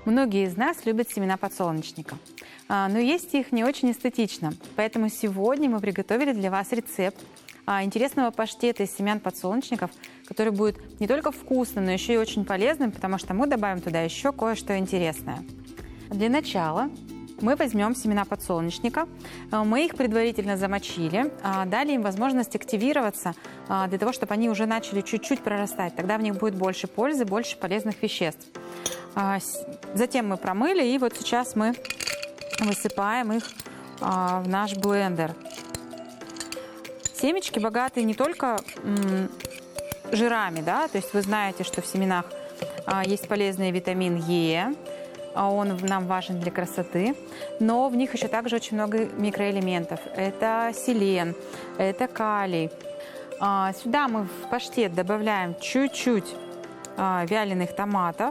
Многие из нас любят семена подсолнечника, но есть их не очень эстетично. Поэтому сегодня мы приготовили для вас рецепт интересного паштета из семян подсолнечников, который будет не только вкусным, но еще и очень полезным, потому что мы добавим туда еще кое-что интересное. Для начала мы возьмем семена подсолнечника, мы их предварительно замочили, дали им возможность активироваться для того, чтобы они уже начали чуть-чуть прорастать. Тогда в них будет больше пользы, больше полезных веществ. Затем мы промыли, и вот сейчас мы высыпаем их в наш блендер. Семечки богаты не только жирами, да, то есть вы знаете, что в семенах есть полезный витамин Е, он нам важен для красоты, но в них еще также очень много микроэлементов. Это селен, это калий. Сюда мы в паштет добавляем чуть-чуть вяленых томатов.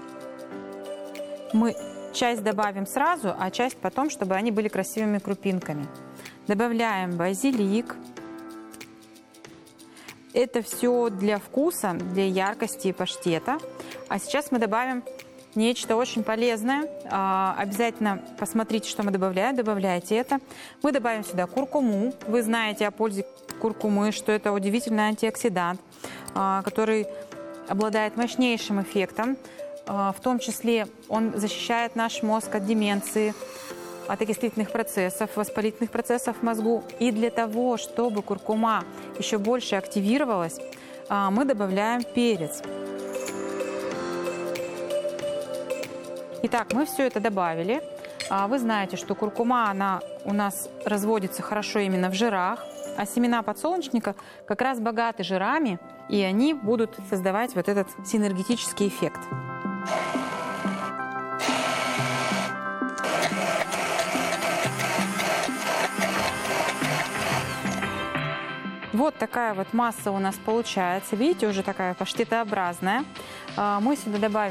Мы часть добавим сразу, а часть потом, чтобы они были красивыми крупинками. Добавляем базилик. Это все для вкуса, для яркости паштета. А сейчас мы добавим нечто очень полезное. Обязательно посмотрите, что мы добавляем. Добавляйте это. Мы добавим сюда куркуму. Вы знаете о пользе куркумы, что это удивительный антиоксидант, который обладает мощнейшим эффектом. В том числе он защищает наш мозг от деменции, от окислительных процессов, воспалительных процессов в мозгу. И для того, чтобы куркума еще больше активировалась, мы добавляем перец. Итак, мы все это добавили. Вы знаете, что куркума, она у нас разводится хорошо именно в жирах, а семена подсолнечника как раз богаты жирами, и они будут создавать вот этот синергетический эффект. Вот такая вот масса у нас получается. Видите, уже такая паштетообразная. Мы сюда добавим